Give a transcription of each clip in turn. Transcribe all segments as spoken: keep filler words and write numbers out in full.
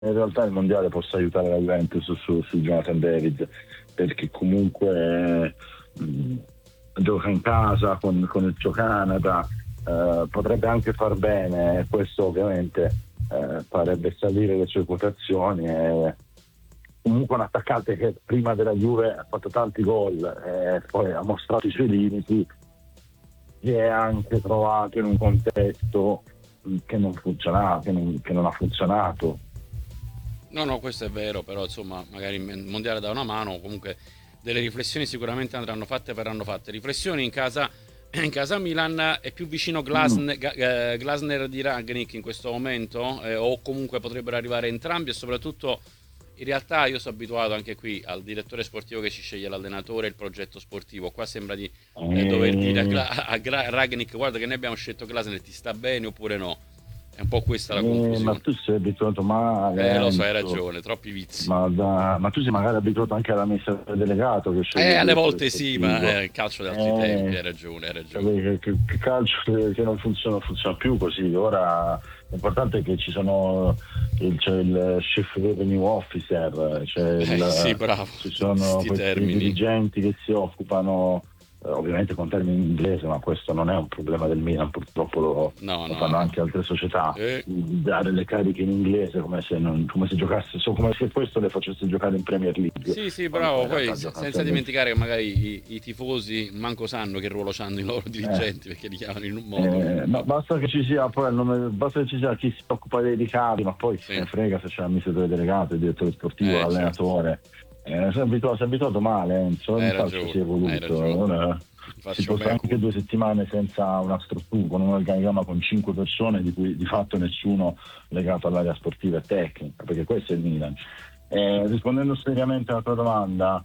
in realtà il mondiale possa aiutare la Juventus su, su, su Jonathan David, perché comunque mh, gioca in casa con, con il suo Canada, eh, potrebbe anche far bene, e questo ovviamente eh, farebbe salire le sue quotazioni. E comunque un attaccante che prima della Juve ha fatto tanti gol e poi ha mostrato i suoi limiti, si è anche trovato in un contesto che non funziona, che non, che non ha funzionato. No, no, questo è vero, però insomma, magari il mondiale dà una mano, comunque delle riflessioni sicuramente andranno fatte, verranno fatte. Riflessioni in casa, in casa Milan è più vicino Mm. Glasner, Ga- eh, Glasner di Rangnick in questo momento, eh, o comunque potrebbero arrivare entrambi, e soprattutto in realtà io sono abituato anche qui al direttore sportivo che ci sceglie l'allenatore e il progetto sportivo. Qua sembra di eh, dover dire a, E, Gla- a Gra- Rangnick: guarda che noi abbiamo scelto Glasner, ti sta bene oppure no? È un po' questa la e, ma confusione. tu sei abituato male, Eh, lo so, hai Enzo. ragione, troppi vizi. Ma, da- ma tu sei magari abituato anche all'amministratore delegato che sceglie Eh, il alle direttore volte sì, ma sportivo. è il calcio di altri tempi, Eh, hai ragione, hai ragione. Che, che, che calcio che, che non funziona, funziona più così. Ora l'importante è che ci sono il, c'è il chief revenue officer, c'è Eh sì, il, bravo, ci tutti sono sti questi termini. dirigenti che si occupano, eh, ovviamente con termini in inglese, ma questo non è un problema del Milan, purtroppo lo, No, lo no, fanno no. anche altre società, Eh, di dare le cariche in inglese come se, non, come se giocasse, so, come se questo le facesse giocare in Premier League, sì, sì, quando poi bravo, in poi realtà se- giocano senza sempre in. dimenticare che magari i, i tifosi manco sanno che ruolo hanno i loro eh, dirigenti, perché li chiamano in un modo o in Eh, un ma altro. basta che ci sia poi il nome, basta che ci sia chi si occupa dei ricavi, ma poi chi se Sì, ne frega se c'è l'amministratore delegato, il direttore sportivo, eh, certo, l'allenatore. Eh, si è abituato, si è abituato male, Enzo, hai il calcio si ragione, è hai evoluto. ragione. Ora si Faccio può stare mea anche due culpa. settimane senza una struttura, con un organigramma con cinque persone, di cui di fatto nessuno legato all'area sportiva e tecnica, perché questo è il Milan. Eh, rispondendo seriamente alla tua domanda,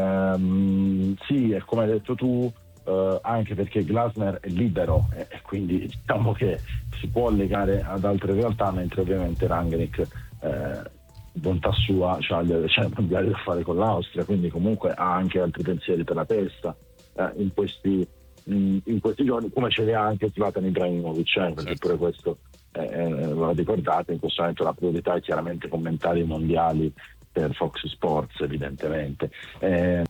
ehm, sì, è come hai detto tu, eh, anche perché Glasner è libero e, e quindi diciamo che si può legare ad altre realtà, mentre ovviamente Rangnick, eh, bontà sua, c'ha gli c'è il mondiale da fare con l'Austria, quindi comunque ha anche altri pensieri per la testa, eh, in questi in, in questi giorni, come ce li ha anche Zlatan Ibrahimovic, eh, perché Certo. pure questo, eh, eh, lo ricordate, in questo momento la priorità è chiaramente commentare i mondiali per Fox Sports, evidentemente. Eh,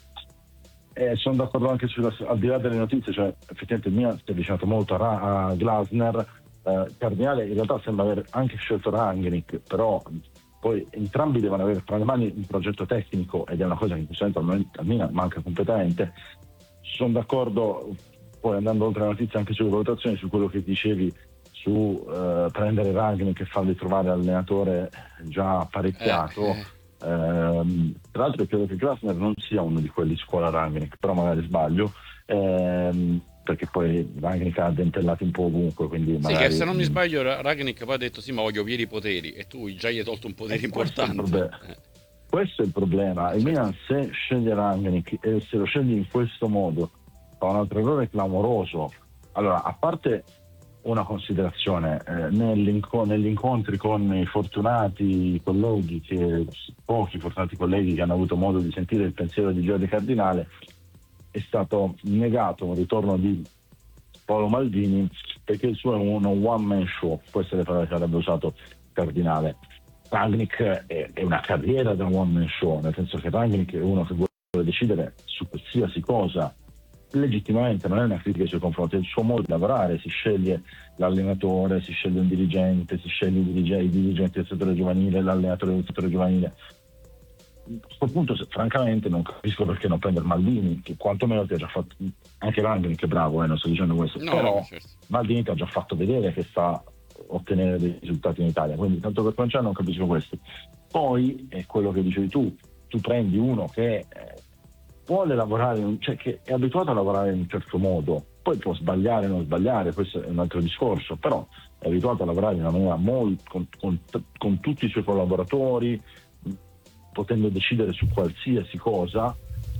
eh, sono d'accordo anche sulla, al di là delle notizie, cioè effettivamente il Milan si è avvicinato molto a, Ra- a Glasner. eh, Cardinale in realtà sembra aver anche scelto Rangnick, però poi entrambi devono avere tra le mani un progetto tecnico, ed è una cosa che in questo momento al Milan manca completamente. Sono d'accordo, poi andando oltre la notizia, anche sulle valutazioni, su quello che dicevi su eh, prendere Rangnick e fargli trovare allenatore già Eh, apparecchiato. eh, Ehm, tra l'altro credo che Glasner non sia uno di quelli scuola Rangnick, però magari sbaglio, ehm, perché poi Rangnick ha dentellati un po' ovunque, quindi Sì, che magari se non mi mh, sbaglio Ra- Ragnick poi ha detto sì, ma voglio pieni poteri, e tu già gli hai tolto un potere e questo è il importante. problema. Eh, Questo è il problema. eh, Il certo. Milan, se sceglie Rangnick e se lo sceglie in questo modo, fa un altro errore clamoroso. Allora, a parte una considerazione, eh, nell'inco- negli incontri con i fortunati colleghi, che, pochi fortunati colleghi che hanno avuto modo di sentire il pensiero di Giorgio Cardinale, è stato negato un ritorno di Paolo Maldini perché il suo è uno one man show, queste le parole che avrebbe usato Cardinale. Rangnick è, è una carriera da one man show, nel senso che Rangnick è uno che vuole decidere su qualsiasi cosa legittimamente, non è una critica nei suoi confronti, è il suo modo di lavorare, si sceglie l'allenatore, si sceglie un dirigente, si sceglie i dirigenti, i dirigenti del settore giovanile, l'allenatore del settore giovanile. A questo punto, francamente, non capisco perché non prendere Maldini, che quantomeno ti ha già fatto, anche Rangnick che è bravo, eh, non sto dicendo questo, No, no, ma però certo. Maldini ti ha già fatto vedere che sta ottenere dei risultati in Italia, quindi tanto per cominciare non capisco questo. Poi è quello che dicevi tu, tu prendi uno che eh, vuole lavorare, in un- cioè che è abituato a lavorare in un certo modo, poi può sbagliare o non sbagliare, questo è un altro discorso, però è abituato a lavorare in una maniera molto, con, con, con tutti i suoi collaboratori, potendo decidere su qualsiasi cosa,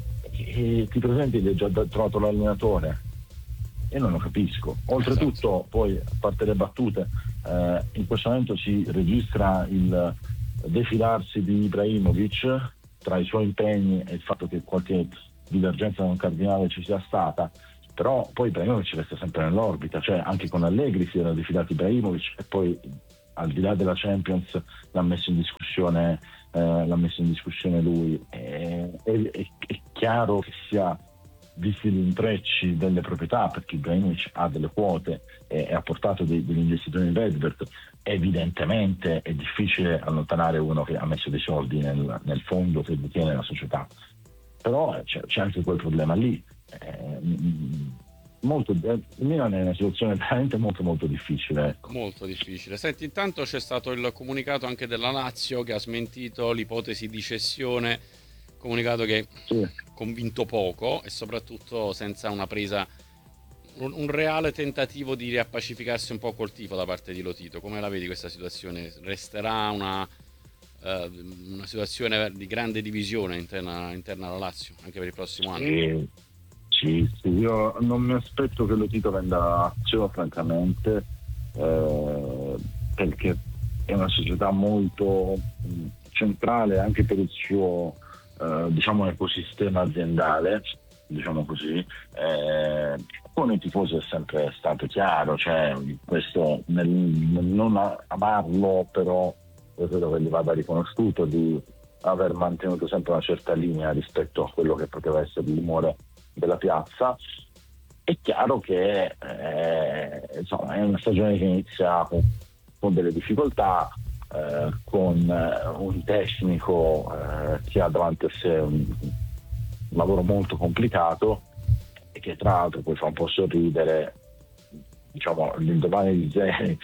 e ti presenti che hai già trovato l'allenatore, e non lo capisco. Esatto. Oltretutto, poi, a parte le battute, eh, in questo momento si registra il defilarsi di Ibrahimovic tra i suoi impegni e il fatto che qualche divergenza con Cardinale ci sia stata, però poi Ibrahimovic resta sempre nell'orbita, cioè anche con Allegri si era defilato Ibrahimovic e poi al di là della Champions l'ha messo in discussione, eh, l'ha messo in discussione lui. È, è, è, è chiaro che sia, visti gli intrecci delle proprietà, perché Ibrahimovic ha delle quote e, e ha portato dei, degli investitori in Redbird, evidentemente è difficile allontanare uno che ha messo dei soldi nel, nel fondo che detiene la società. Però c'è, c'è anche quel problema lì. Eh, molto, il Milan è in una situazione veramente molto molto difficile, ecco. Molto difficile. Senti, intanto c'è stato il comunicato anche della Lazio che ha smentito l'ipotesi di cessione, comunicato che Sì. convinto poco e soprattutto senza una presa, un, un reale tentativo di riappacificarsi un po' col tifo da parte di Lotito. Come la vedi questa situazione? Resterà una, uh, una situazione di grande divisione interna, interna alla Lazio anche per il prossimo anno? Sì, sì, sì. Io non mi aspetto che Lotito venda la Lazio, francamente, eh, perché è una società molto mh, centrale anche per il suo eh, diciamo ecosistema aziendale, diciamo così. Eh, con i tifosi è sempre stato chiaro, cioè questo nel, nel non amarlo, però io credo che gli vada riconosciuto di aver mantenuto sempre una certa linea rispetto a quello che poteva essere l'umore della piazza. È chiaro che eh, insomma è una stagione che inizia con, con delle difficoltà, eh, con eh, un tecnico eh, che ha davanti a sé un, un lavoro molto complicato e che tra l'altro poi fa un po' sorridere, diciamo l'indomani di Zenit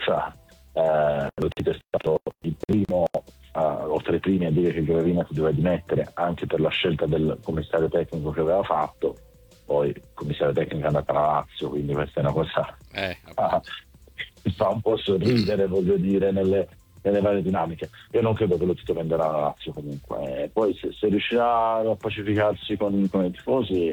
eh, Lotito è stato il primo Uh, oltre ai primi a dire che Gravina si doveva dimettere anche per la scelta del commissario tecnico che aveva fatto. Poi il commissario tecnico è andato alla Lazio, quindi questa è una cosa eh, ah, mi fa un po' sorridere, voglio dire, nelle, nelle varie dinamiche. Io non credo che Lotito venderà la Lazio comunque, e poi se, se riuscirà a pacificarsi con, con i tifosi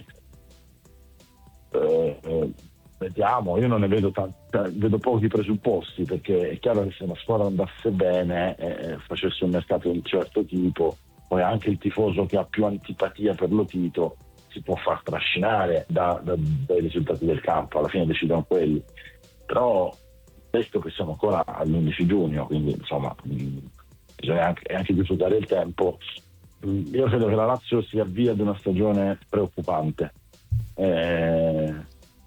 eh, eh, vediamo. Io non ne vedo tanti, vedo pochi presupposti, perché è chiaro che se una squadra andasse bene e eh, facesse un mercato di un certo tipo, poi anche il tifoso che ha più antipatia per Lotito si può far trascinare da, da, dai risultati del campo, alla fine decidono quelli. Però visto che siamo ancora all'undici giugno, quindi insomma mh, bisogna anche, anche disfruttare il tempo. Mh, io credo che la Lazio si avvia ad una stagione preoccupante. Eh,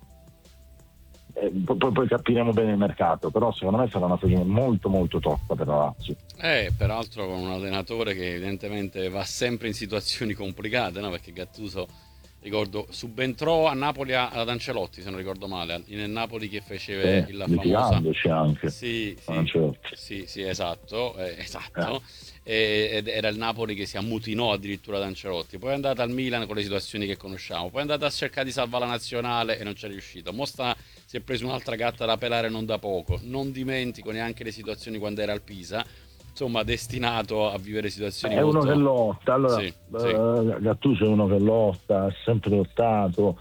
Eh, poi, poi capiremo bene il mercato, però secondo me sarà una stagione molto molto tosta per la Lazio. Eh, peraltro con un allenatore che evidentemente va sempre in situazioni complicate, no? Perché Gattuso, ricordo, subentrò a Napoli ad Ancelotti, se non ricordo male, nel Napoli che fece Sì, la litigandoci famosa... anche. Sì, sì, Ancelotti. sì, sì, esatto, eh, esatto. Eh. Ed era il Napoli che si ammutinò addirittura ad Ancelotti. Poi è andata al Milan con le situazioni che conosciamo, poi è andata a cercare di salvare la nazionale e non c'è riuscito. Mo sta, si è preso un'altra gatta da pelare non da poco. Non dimentico neanche le situazioni quando era al Pisa, insomma destinato a vivere situazioni è molto... uno che lotta, allora sì, uh, sì. Gattuso è uno che lotta, ha sempre lottato,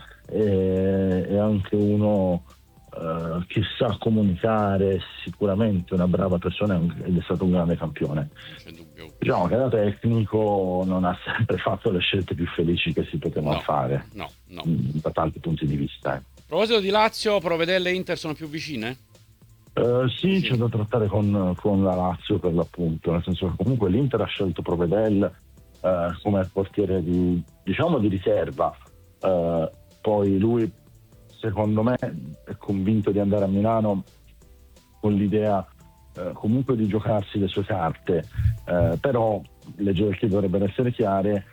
è, è anche uno uh, che sa comunicare, sicuramente una brava persona ed è stato un grande campione. Non c'è dubbio. Diciamo che da tecnico non ha sempre fatto le scelte più felici che si potevano No, fare, no, no. da tanti punti di vista. Eh. A proposito di Lazio, Provedelle e Inter sono più vicine? Uh, sì, Sì. c'è da trattare con, con la Lazio per l'appunto, nel senso che comunque l'Inter ha scelto Provedel uh, come portiere di, diciamo, di riserva. Uh, poi lui, secondo me, è convinto di andare a Milano con l'idea uh, comunque di giocarsi le sue carte, uh, però le gerarchie dovrebbero essere chiare.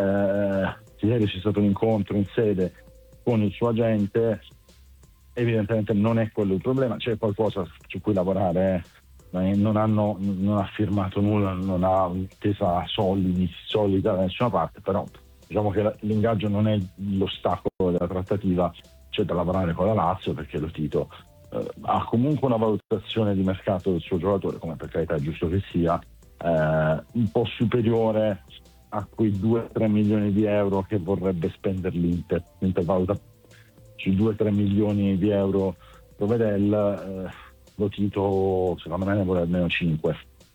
Uh, ieri c'è stato un incontro in sede con il suo agente. Evidentemente non è quello il problema, c'è qualcosa su cui lavorare, eh. non, hanno, non ha firmato nulla, non ha un'intesa solidi, solida da nessuna parte, però diciamo che l'ingaggio non è l'ostacolo della trattativa, c'è da lavorare con la Lazio, perché Lotito eh, ha comunque una valutazione di mercato del suo giocatore, come per carità è giusto che sia, eh, un po' superiore a quei due tre milioni di euro che vorrebbe spendere l'Inter. L'Inter valuta sui due tre milioni di euro Provedel, eh, Lotito secondo me ne vuole almeno cinque.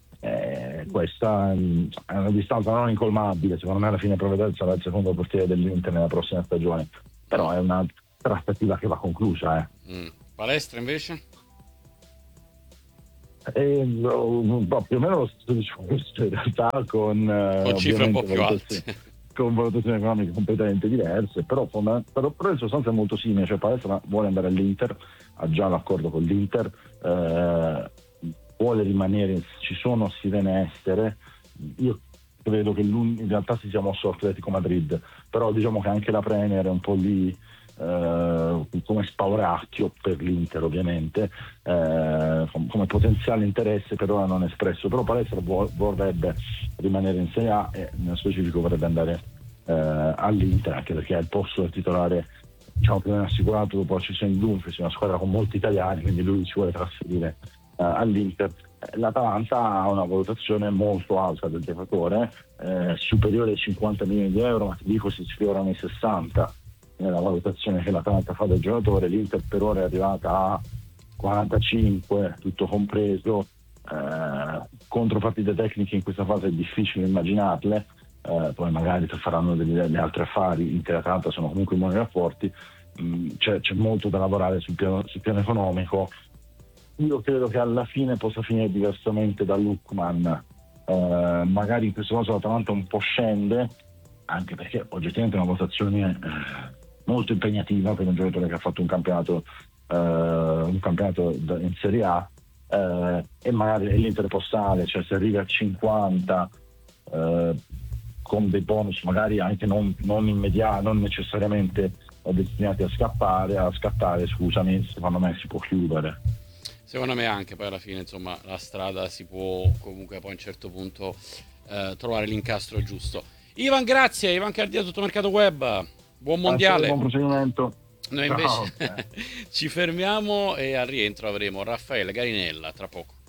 Eh, questa è una distanza non incolmabile, secondo me alla fine Provedel sarà il secondo portiere dell'Inter nella prossima stagione, però è una trattativa che va conclusa. Eh. Mm. Palestra invece? E, no, più o meno lo stesso discorso in realtà con, con cifre un po' più alte, con valutazioni economiche completamente diverse, però, però, però in sostanza è molto simile, cioè Palestra vuole andare all'Inter, ha già l'accordo con l'Inter, eh, vuole rimanere, ci sono sirene estere. Io credo che in realtà si sia mosso Atletico Madrid, però diciamo che anche la Premier è un po' lì eh, come spauracchio per l'Inter, ovviamente, eh, come potenziale interesse per ora non espresso, però Palestra vorrebbe rimanere in Serie A e nello specifico vorrebbe andare eh, all'Inter, anche perché è il posto del titolare, diciamo, più o meno assicurato dopo la cessione di Dumfries, una squadra con molti italiani, quindi lui si vuole trasferire uh, all'Inter. L'Atalanta ha una valutazione molto alta del giocatore, eh, superiore ai cinquanta milioni di euro, ma ti dico si sfiorano i sessanta nella valutazione che l'Atalanta fa del giocatore. L'Inter per ora è arrivata a quarantacinque, tutto compreso. Eh, contropartite tecniche in questa fase è difficile immaginarle, eh, poi magari faranno degli altri affari. Inter e Atalanta sono comunque in buoni rapporti, mm, c'è, c'è molto da lavorare sul piano, sul piano economico. Io credo che alla fine possa finire diversamente da Lookman, eh, magari in questo caso l'Atalanta un po' scende, anche perché oggettivamente è una votazione eh, molto impegnativa per un giocatore che ha fatto un campionato eh, un campionato in Serie A, eh, e magari l'Inter postale, cioè se arriva a cinquanta eh, con dei bonus magari anche non, non immediati, non necessariamente destinati a scappare, a scattare, scusami, secondo me si può chiudere. Secondo me anche, poi alla fine insomma la strada si può comunque poi a un certo punto eh, trovare l'incastro giusto. Ivan, grazie, Ivan Cardia, Tutto Mercato Web, buon mondiale. Buon procedimento. Noi invece ci fermiamo e al rientro avremo Raffaele Garinella tra poco.